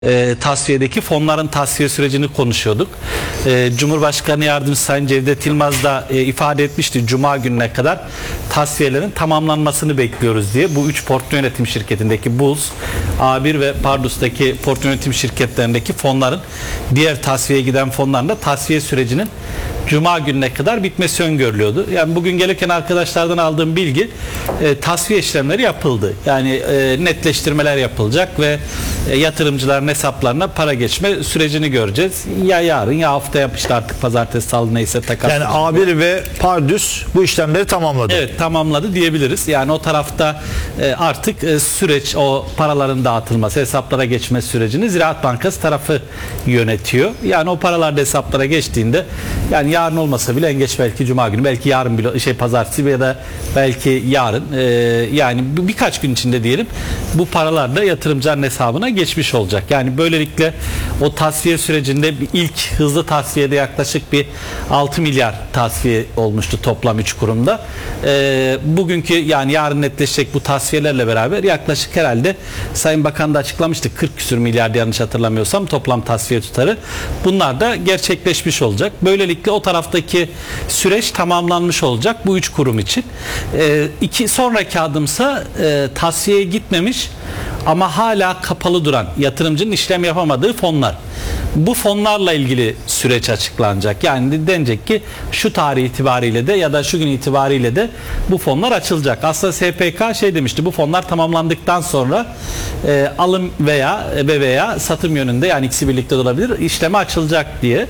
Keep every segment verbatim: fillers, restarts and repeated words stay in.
E, tasfiyedeki fonların tasfiye sürecini konuşuyorduk. E, Cumhurbaşkanı Yardımcısı Sayın Cevdet Yılmaz da e, ifade etmişti, Cuma gününe kadar tasfiyelerin tamamlanmasını bekliyoruz diye. Bu üç portföy yönetim şirketindeki Bulls, A bir ve Pardus'taki portföy yönetim şirketlerindeki fonların, diğer tasfiyeye giden fonların da tasfiye sürecinin Cuma gününe kadar bitmesi öngörülüyordu. Yani bugün gelirken arkadaşlardan aldığım bilgi, e, tasfiye işlemleri yapıldı. Yani e, netleştirmeler yapılacak ve e, yatırımcıların hesaplarına para geçme sürecini göreceğiz. Ya yarın ya haftaya, işte artık pazartesi, salı neyse takas. Yani A bir ve Pardus bu işlemleri tamamladı. Evet, tamamladı diyebiliriz. Yani o tarafta e, artık e, süreç, o paraların dağıtılması, hesaplara geçme sürecini Ziraat Bankası tarafı yönetiyor. Yani o paralar da hesaplara geçtiğinde, yani yarın olmasa bile en geç belki Cuma günü, belki yarın bile, şey pazartesi ya da belki yarın, e, yani birkaç gün içinde diyelim, bu paralar da yatırımcıların hesabına geçmiş olacak. Yani böylelikle o tasfiye sürecinde ilk hızlı tasfiyede yaklaşık bir altı milyar tasfiye olmuştu toplam üç kurumda. E, bugünkü, yani yarın netleşecek bu tasfiyelerle beraber yaklaşık, herhalde Sayın Bakan da açıklamıştı, kırk küsür milyar yanlış hatırlamıyorsam toplam tasfiye tutarı. Bunlar da gerçekleşmiş olacak. Böylelikle o taraftaki süreç tamamlanmış olacak bu üç kurum için. E, iki sonraki adımsa e, tasfiyeye gitmemiş ama hala kapalı duran, yatırımcının işlem yapamadığı fonlar. Bu fonlarla ilgili süreç açıklanacak. Yani denecek ki şu tarih itibariyle de ya da şu gün itibariyle de bu fonlar açılacak. Aslında S P K şey demişti, bu fonlar tamamlandıktan sonra e, alım veya ve veya satım yönünde, yani ikisi birlikte olabilir, işleme açılacak diye.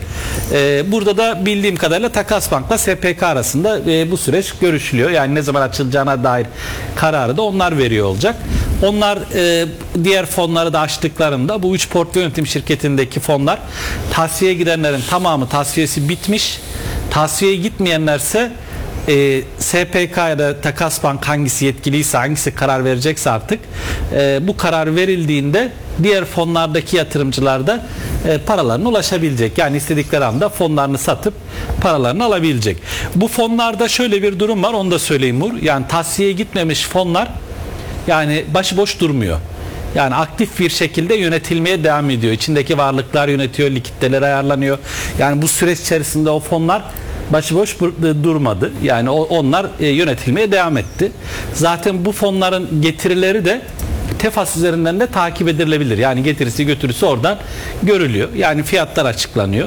E, burada da bildiğim kadarıyla Takas Bank'la S P K arasında e, bu süreç görüşülüyor. Yani ne zaman açılacağına dair kararı da onlar veriyor olacak. Onlar e, diğer fonları da açtıklarında bu üç portföy yönetim şirketindeki fonlar, tasfiyeye gidenlerin tamamı tasfiyesi bitmiş. Tasfiyeye gitmeyenlerse e, S P K ya da Takas Bank, hangisi yetkiliyse, hangisi karar verecekse artık, e, bu karar verildiğinde diğer fonlardaki yatırımcılar da e, paralarına ulaşabilecek. Yani istedikleri anda fonlarını satıp paralarını alabilecek. Bu fonlarda şöyle bir durum var, onu da söyleyeyim Uğur. Yani tasfiyeye gitmemiş fonlar yani başıboş durmuyor. Yani aktif bir şekilde yönetilmeye devam ediyor. İçindeki varlıklar yönetiyor, likiditeler ayarlanıyor. Yani bu süreç içerisinde o fonlar başıboş durmadı. Yani onlar yönetilmeye devam etti. Zaten bu fonların getirileri de Tefas üzerinden de takip edilebilir. Yani getirisi götürüsü oradan görülüyor. Yani fiyatlar açıklanıyor.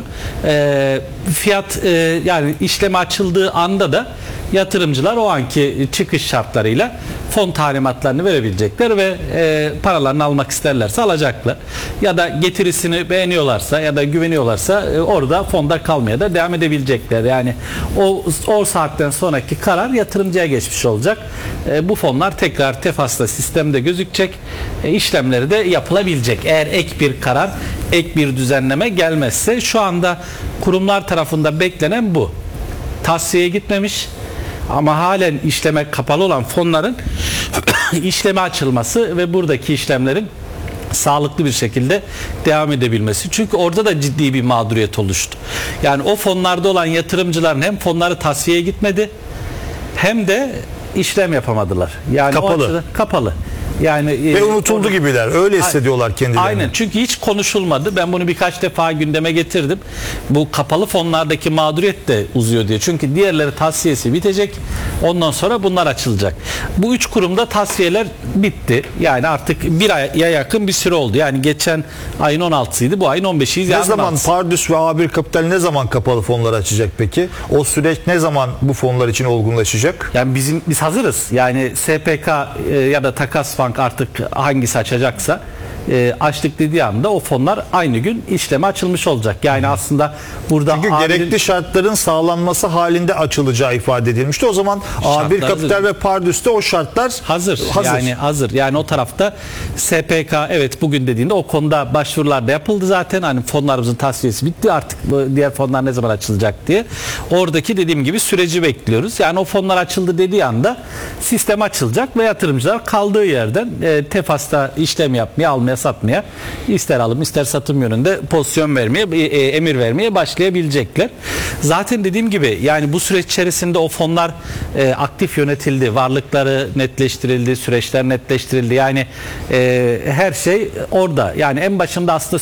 E, fiyat e, yani işleme açıldığı anda da yatırımcılar o anki çıkış şartlarıyla fon talimatlarını verebilecekler ve e, paralarını almak isterlerse alacaklar. Ya da getirisini beğeniyorlarsa ya da güveniyorlarsa e, orada fonda kalmaya da devam edebilecekler. Yani o, o saatten sonraki karar yatırımcıya geçmiş olacak. E, bu fonlar tekrar Tefas'ta sistemde gözükecek. E, işlemleri de yapılabilecek. Eğer ek bir karar, ek bir düzenleme gelmezse, şu anda kurumlar tarafında beklenen bu. Tasfiyeye gitmemiş ama halen işleme kapalı olan fonların işleme açılması ve buradaki işlemlerin sağlıklı bir şekilde devam edebilmesi. Çünkü orada da ciddi bir mağduriyet oluştu. Yani o fonlarda olan yatırımcıların hem fonları tasfiyeye gitmedi, hem de işlem yapamadılar. Yani kapalı. O açıdan, kapalı. Yani ve unutuldu gibiler. Öyle hissediyorlar kendilerini. Aynen. Çünkü hiç konuşulmadı. Ben bunu birkaç defa gündeme getirdim. Bu kapalı fonlardaki mağduriyet de uzuyor diye. Çünkü diğerleri tasfiyesi bitecek. Ondan sonra bunlar açılacak. Bu üç kurumda tasfiyeler bitti. Yani artık bir aya yakın bir süre oldu. Yani geçen ayın on altısıydı. Bu ayın on beşiyiz. Ne zaman Pardus ve A bir Kapital ne zaman kapalı fonları açacak peki? O süreç ne zaman bu fonlar için olgunlaşacak? Yani bizim biz hazırız. Yani S P K e, ya da Takas Bank artık hangisi açacaksa e, açtık dediği anda o fonlar aynı gün işleme açılmış olacak. Yani aslında burada çünkü A bir'in gerekli şartların sağlanması halinde açılacağı ifade edilmişti. O zaman A bir Kapital hazır ve Pardus'ta o şartlar hazır. hazır. Yani hazır. Yani o tarafta S P K evet bugün dediğinde o konuda başvurular da yapıldı zaten. Hani fonlarımızın tasfiyesi bitti, artık bu diğer fonlar ne zaman açılacak diye. Oradaki dediğim gibi süreci bekliyoruz. Yani o fonlar açıldı dediği anda sistem açılacak ve yatırımcılar kaldığı yerden e, Tefas'ta işlem yapmaya, almaya almaya satmaya, ister alım ister satım yönünde pozisyon vermeye, e, emir vermeye başlayabilecekler. Zaten dediğim gibi yani bu süreç içerisinde o fonlar e, aktif yönetildi, varlıkları netleştirildi, süreçler netleştirildi. Yani e, her şey orada. Yani en başında aslında